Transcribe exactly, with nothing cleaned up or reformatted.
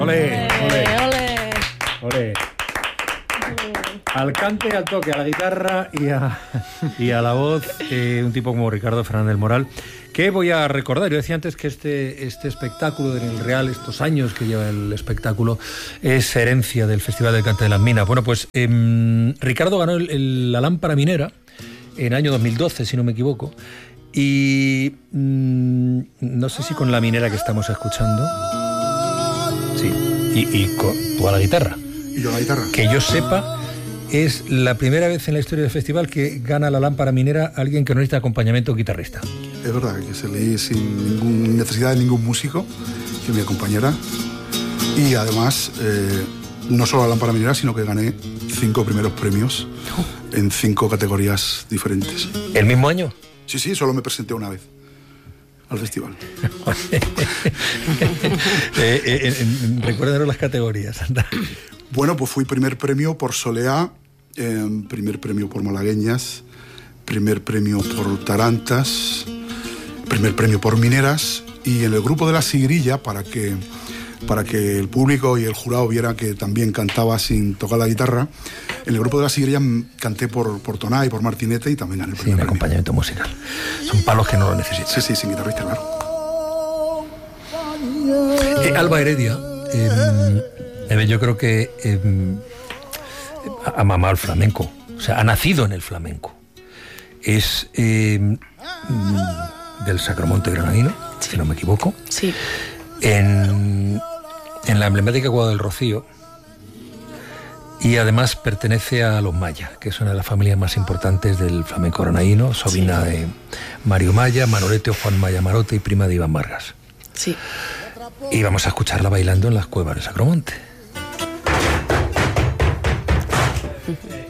Olé, olé, olé. olé. Al cante, al toque, a la guitarra y a, y a la voz, eh, un tipo como Ricardo Fernández del Moral, que voy a recordar. Yo decía antes que este, este espectáculo del Real, estos años que lleva el espectáculo, es herencia del Festival del Cante de las Minas. Bueno, pues eh, Ricardo ganó el, el, la lámpara minera en el año dos mil doce, si no me equivoco, y mmm, no sé si con la minera que estamos escuchando, sí, y, y con, tú a la guitarra. Y yo a la guitarra. Que yo sepa, es la primera vez en la historia del festival que gana la lámpara minera alguien que no necesita acompañamiento guitarrista. Es verdad que se leí sin ningún, necesidad de ningún músico que me acompañara. Y además, eh, no solo la lámpara minera, sino que gané cinco primeros premios en cinco categorías diferentes. ¿El mismo año? Sí, sí, solo me presenté una vez al festival. eh, eh, recuérdanos las categorías. Bueno, pues fui primer premio por Soleá, eh, primer premio por Malagueñas, primer premio por Tarantas, primer premio por Mineras, y en el grupo de La Sigrilla, para que, para que el público y el jurado vieran que también cantaba sin tocar la guitarra, en el grupo de La Sigrilla canté por, por Toná y por Martinete y también gané el primer Sin premio. acompañamiento musical. Son palos que no lo necesitan. Sí, sí, sin guitarrista, claro. Eh, Alba Heredia, eh, yo creo que eh, ha mamado el flamenco, o sea, ha nacido en el flamenco. Es eh, del Sacromonte granadino, sí, si no me equivoco. Sí. En, en la emblemática Cuadra del Rocío. Y además pertenece a los Maya, que es una de las familias más importantes del flamenco granadino, sobrina sí. de Mario Maya, Manolete o Juan Maya Marote y prima de Iván Vargas. Sí. Y vamos a escucharla bailando en las cuevas de Sacromonte.